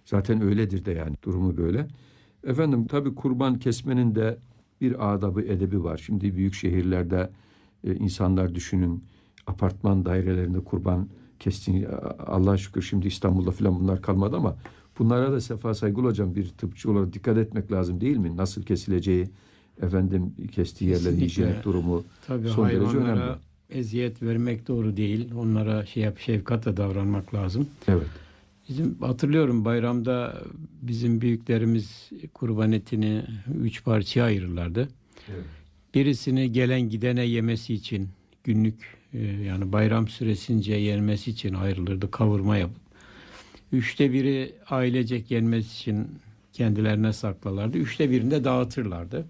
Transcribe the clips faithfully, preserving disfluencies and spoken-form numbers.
Zaten öyledir de yani, durumu böyle. Efendim tabii kurban kesmenin de bir adabı, edebi var. Şimdi büyük şehirlerde e, insanlar düşünün, apartman dairelerinde kurban kestiğini, Allah'a şükür şimdi İstanbul'da falan bunlar kalmadı ama bunlara da sefa saygılı hocam, bir tıpçı olarak dikkat etmek lazım değil mi? Nasıl kesileceği, efendim kestiği yerlerin hijyenik Kesinlikle. durumu Tabii son derece önemli. hayvanlara eziyet vermek doğru değil. Onlara şey yap, şefkatle davranmak lazım. Evet. Bizim hatırlıyorum, bayramda bizim büyüklerimiz kurban etini üç parçaya ayırırlardı. Evet. Birisini gelen gidene yemesi için, günlük e, yani bayram süresince yenmesi için ayrılırdı, kavurma yapıp. Üçte biri ailecek yenmesi için kendilerine saklarlardı. Üçte birini de dağıtırlardı.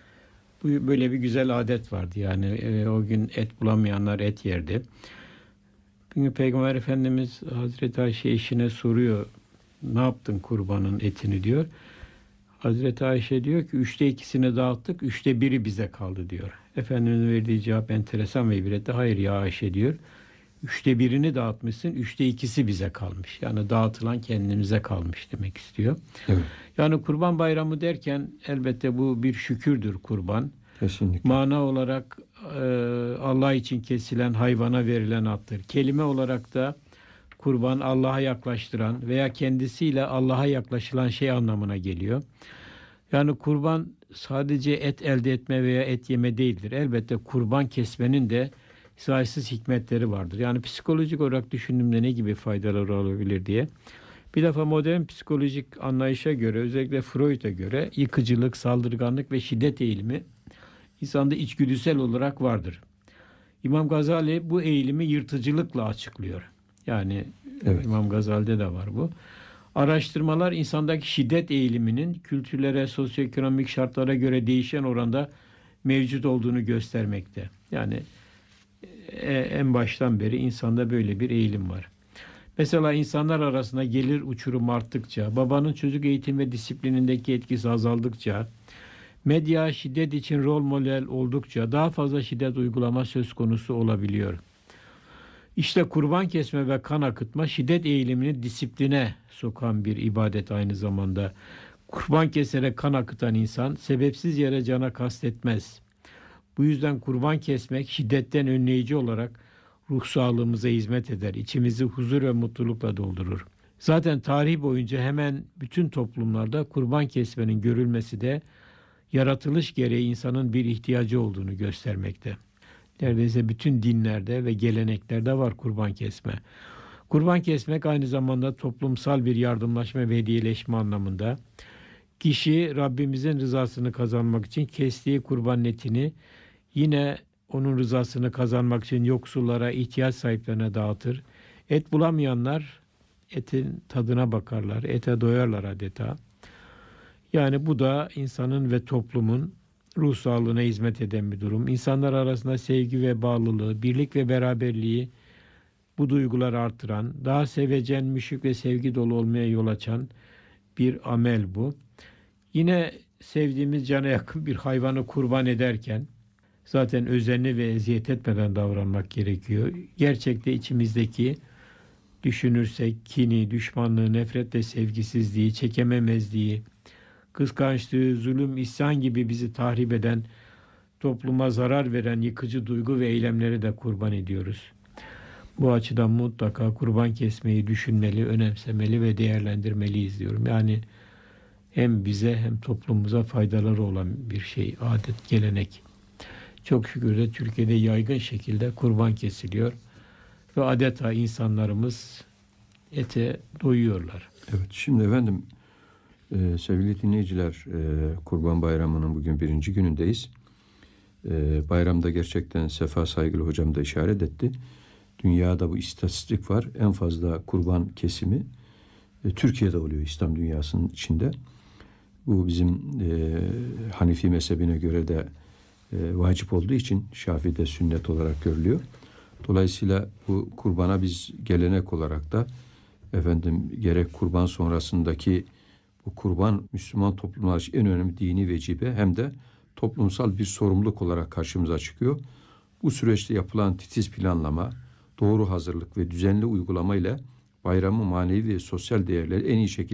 Bu böyle bir güzel adet vardı. Yani e, o gün et bulamayanlar et yerdi. Bir gün Peygamber Efendimiz Hazreti Ayşe eşine soruyor, ne yaptın kurbanın etini diyor. Hazreti Ayşe diyor ki üçte ikisini dağıttık, üçte biri bize kaldı diyor. Efendimizin verdiği cevap enteresan ve ibretli. Hayır ya Ayşe diyor. Üçte birini dağıtmışsın, üçte ikisi bize kalmış. Yani dağıtılan kendimize kalmış demek istiyor. Evet. Yani Kurban Bayramı derken elbette bu bir şükürdür kurban. Kesinlikle. Mana olarak e, Allah için kesilen hayvana verilen attır. Kelime olarak da kurban Allah'a yaklaştıran veya kendisiyle Allah'a yaklaşılan şey anlamına geliyor. Yani kurban sadece et elde etme veya et yeme değildir. Elbette kurban kesmenin de sayısız hikmetleri vardır. Yani psikolojik olarak düşündüğümde ne gibi faydaları olabilir diye. Bir defa modern psikolojik anlayışa göre, özellikle Freud'a göre yıkıcılık, saldırganlık ve şiddet eğilimi insanda içgüdüsel olarak vardır. İmam Gazali bu eğilimi yırtıcılıkla açıklıyor. Yani evet. İmam Gazali'de de var bu. Araştırmalar insandaki şiddet eğiliminin kültürlere, sosyoekonomik şartlara göre değişen oranda mevcut olduğunu göstermekte. Yani en baştan beri insanda böyle bir eğilim var. Mesela insanlar arasında gelir uçurum arttıkça, babanın çocuk eğitim ve disiplinindeki etkisi azaldıkça, medya şiddet için rol model oldukça daha fazla şiddet uygulama söz konusu olabiliyor. İşte kurban kesme ve kan akıtma şiddet eğilimini disipline sokan bir ibadet aynı zamanda. Kurban keserek kan akıtan insan sebepsiz yere cana kastetmez. Bu yüzden kurban kesmek şiddetten önleyici olarak ruh sağlığımıza hizmet eder. İçimizi huzur ve mutlulukla doldurur. Zaten tarih boyunca hemen bütün toplumlarda kurban kesmenin görülmesi de yaratılış gereği insanın bir ihtiyacı olduğunu göstermekte. Neredeyse bütün dinlerde ve geleneklerde var kurban kesme. Kurban kesmek aynı zamanda toplumsal bir yardımlaşma ve hediyeleşme anlamında. Kişi Rabbimizin rızasını kazanmak için kestiği kurban etini yine onun rızasını kazanmak için yoksullara, ihtiyaç sahiplerine dağıtır. Et bulamayanlar etin tadına bakarlar, ete doyarlar adeta. Yani bu da insanın ve toplumun ruh sağlığına hizmet eden bir durum. İnsanlar arasında sevgi ve bağlılığı, birlik ve beraberliği bu duyguları artıran, daha sevecen, müşfik ve sevgi dolu olmaya yol açan bir amel bu. Yine sevdiğimiz cana yakın bir hayvanı kurban ederken zaten özenli ve eziyet etmeden davranmak gerekiyor. Gerçekte içimizdeki düşünürsek kini, düşmanlığı, nefret ve sevgisizliği, çekememezliği, kıskançlığı, zulüm, isyan gibi bizi tahrip eden, topluma zarar veren yıkıcı duygu ve eylemleri de kurban ediyoruz. Bu açıdan mutlaka kurban kesmeyi düşünmeli, önemsemeli ve değerlendirmeliyiz diyorum. Yani hem bize hem toplumumuza faydaları olan bir şey, adet, gelenek. Çok şükür de Türkiye'de yaygın şekilde kurban kesiliyor ve adeta insanlarımız ete doyuyorlar. Evet, şimdi efendim e, sevgili dinleyiciler, e, Kurban Bayramı'nın bugün birinci günündeyiz. E, bayramda gerçekten Sefa Saygılı hocam da işaret etti. Dünyada bu istatistik var. En fazla kurban kesimi e, Türkiye'de oluyor, İslam dünyasının içinde. Bu bizim e, Hanefi mezhebine göre de e, vacip olduğu için Şafii'de sünnet olarak görülüyor. Dolayısıyla bu kurbana biz gelenek olarak da efendim gerek kurban sonrasındaki bu kurban Müslüman toplumlar için en önemli dini vecibe hem de toplumsal bir sorumluluk olarak karşımıza çıkıyor. Bu süreçte yapılan titiz planlama, doğru hazırlık ve düzenli uygulama ile bayramın manevi ve sosyal değerleri en iyi şekilde